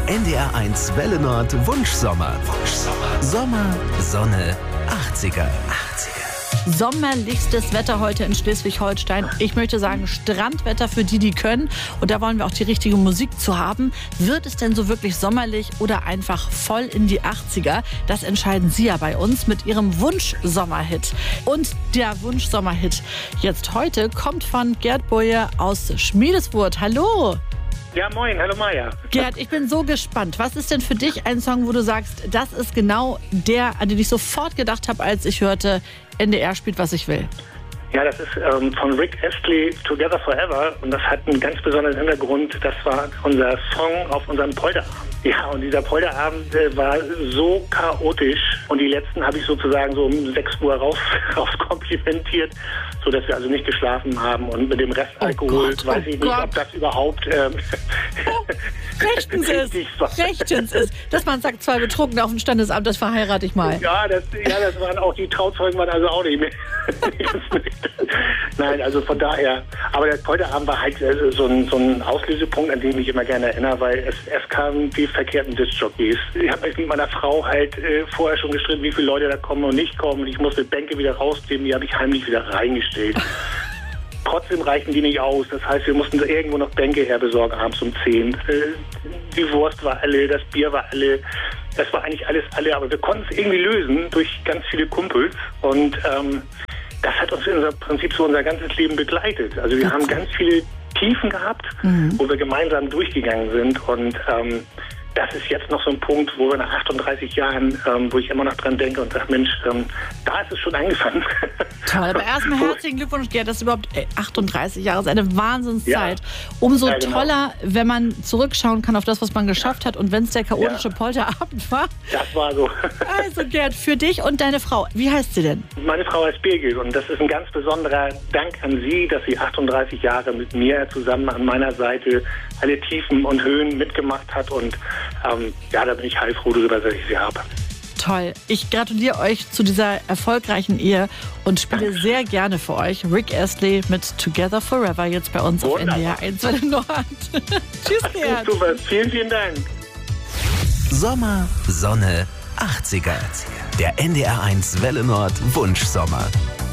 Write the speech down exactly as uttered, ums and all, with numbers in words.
N D R eins Welle Nord Wunschsommer. Wunschsommer. Sommer, Sonne, achtziger. achtziger. Sommerlichstes Wetter heute in Schleswig-Holstein. Ich möchte sagen Strandwetter für die, die können. Und da wollen wir auch die richtige Musik zu haben. Wird es denn so wirklich sommerlich oder einfach voll in die achtziger? Das entscheiden Sie ja bei uns mit Ihrem Wunsch-Sommerhit. Und der Wunsch-Sommerhit jetzt heute kommt von Gerd Boye aus Schmiedeswurth. Hallo! Ja, moin, hallo Maja. Gerd, ich bin so gespannt. Was ist denn für dich ein Song, wo du sagst, das ist genau der, an den ich sofort gedacht habe, als ich hörte, N D R spielt, was ich will? Ja, das ist ähm, von Rick Astley, Together Forever. Und das hat einen ganz besonderen Hintergrund. Das war unser Song auf unserem Polterabend. Ja, und dieser Polterabend äh, war so chaotisch. Und die letzten habe ich sozusagen so um sechs Uhr raus, rauskomplimentiert, sodass wir also nicht geschlafen haben. Und mit dem Rest Oh Alkohol Gott, weiß oh ich nicht, Gott. ob das überhaupt ähm, Oh, rechtens ist, richtig war. rechtens ist. Dass man sagt, zwei Betrunkene auf dem Standesamt, das verheirate ich mal. Ja, das, ja, das waren auch die Trauzeugen, waren also auch nicht mehr. Nein, also von daher. Aber der Polterabend war halt äh, so, ein, so ein Auslösepunkt, an den ich mich immer gerne erinnere, weil es, es kamen die verkehrten Disc-Jockeys. Ich habe mich mit meiner Frau halt äh, vorher schon gestritten, wie viele Leute da kommen und nicht kommen. Und ich musste Bänke wieder rausnehmen, die habe ich heimlich wieder reingestellt. Trotzdem reichen die nicht aus. Das heißt, wir mussten irgendwo noch Bänke herbesorgen, abends um zehn. Äh, die Wurst war alle, das Bier war alle. Das war eigentlich alles alle. Aber wir konnten es irgendwie lösen durch ganz viele Kumpels. Und ähm, das hat uns im Prinzip so unser ganzes Leben begleitet. Also wir haben ganz viele Tiefen gehabt, mhm. wo wir gemeinsam durchgegangen sind. Und ähm, das ist jetzt noch so ein Punkt, wo wir nach achtunddreißig Jahren, ähm, wo ich immer noch dran denke und sage, Mensch, ähm, da ist es schon angefangen. Toll, aber erstmal herzlichen Glückwunsch, Gerd, das ist überhaupt ey, achtunddreißig Jahre, ist eine Wahnsinnszeit. Ja. Umso Ja, genau. toller, wenn man zurückschauen kann auf das, was man geschafft hat und wenn es der chaotische Ja. Polterabend war. Das war so. Also Gerd, für dich und deine Frau, wie heißt sie denn? Meine Frau heißt Birgit und das ist ein ganz besonderer Dank an Sie, dass sie achtunddreißig Jahre mit mir zusammen an meiner Seite alle Tiefen und Höhen mitgemacht hat und ähm, ja, da bin ich heilfroh darüber, dass ich sie habe. Toll. Ich gratuliere euch zu dieser erfolgreichen Ehe und spiele sehr gerne für euch Rick Astley mit Together Forever jetzt bei uns auf N D R eins Welle Nord. Tschüss, Gerd. Super, vielen, vielen Dank. Sommer, Sonne, achtziger. Der N D R eins Welle Nord Wunschsommer.